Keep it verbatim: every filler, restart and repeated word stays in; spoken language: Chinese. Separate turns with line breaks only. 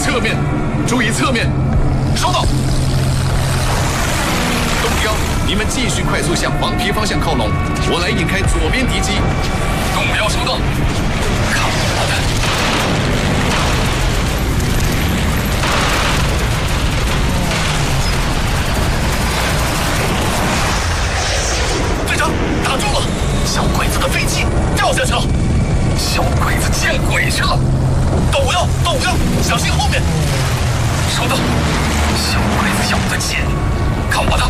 侧面，注意侧面。
收到。
东标，你们继续快速向黄皮方向靠拢，我来引开左边敌机。
东标收到。看我的！队长，打住了！小鬼子的飞机掉下去了。小鬼子见鬼去了！动五幺，动五幺，小心后面！收到。小鬼子要的剑，看我的！